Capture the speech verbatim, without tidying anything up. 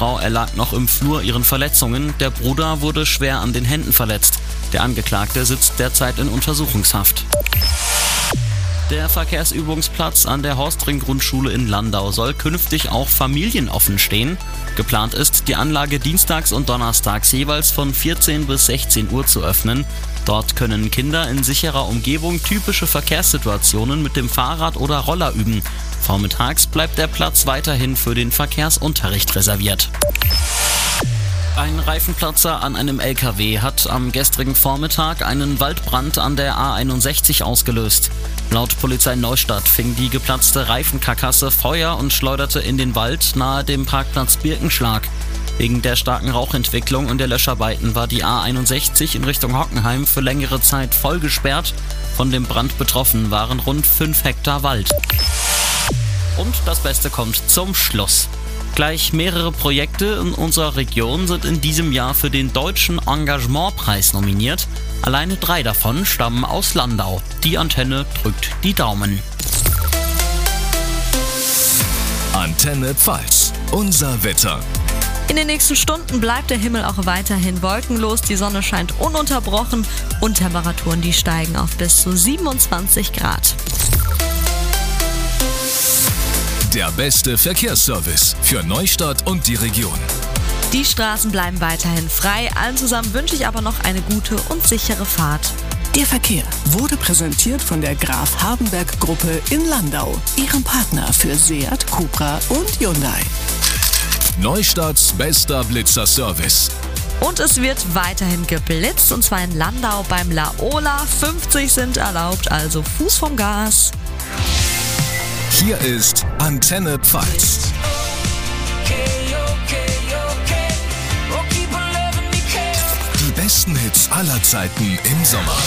Frau erlag noch im Flur ihren Verletzungen. Der Bruder wurde schwer an den Händen verletzt. Der Angeklagte sitzt derzeit in Untersuchungshaft. Der Verkehrsübungsplatz an der Horstring-Grundschule in Landau soll künftig auch familienoffen stehen. Geplant ist, die Anlage dienstags und donnerstags jeweils von vierzehn bis sechzehn Uhr zu öffnen. Dort können Kinder in sicherer Umgebung typische Verkehrssituationen mit dem Fahrrad oder Roller üben. Vormittags bleibt der Platz weiterhin für den Verkehrsunterricht reserviert. Ein Reifenplatzer an einem L K W hat am gestrigen Vormittag einen Waldbrand an der A einundsechzig ausgelöst. Laut Polizei Neustadt fing die geplatzte Reifenkarkasse Feuer und schleuderte in den Wald nahe dem Parkplatz Birkenschlag. Wegen der starken Rauchentwicklung und der Löscharbeiten war die A einundsechzig in Richtung Hockenheim für längere Zeit voll gesperrt. Von dem Brand betroffen waren rund fünf Hektar Wald. Und das Beste kommt zum Schluss. Gleich mehrere Projekte in unserer Region sind in diesem Jahr für den Deutschen Engagementpreis nominiert. Alleine drei davon stammen aus Landau. Die Antenne drückt die Daumen. Antenne Pfalz. Unser Wetter. In den nächsten Stunden bleibt der Himmel auch weiterhin wolkenlos, die Sonne scheint ununterbrochen und Temperaturen, die steigen auf bis zu siebenundzwanzig Grad. Der beste Verkehrsservice für Neustadt und die Region. Die Straßen bleiben weiterhin frei. Allen zusammen wünsche ich aber noch eine gute und sichere Fahrt. Der Verkehr wurde präsentiert von der Graf Hardenberg Gruppe in Landau, ihrem Partner für Seat, Cupra und Hyundai. Neustadts bester Blitzer-Service. Und es wird weiterhin geblitzt, und zwar in Landau beim Laola. fünfzig sind erlaubt, also Fuß vom Gas. Hier ist Antenne Pfalz. Die besten Hits aller Zeiten im Sommer.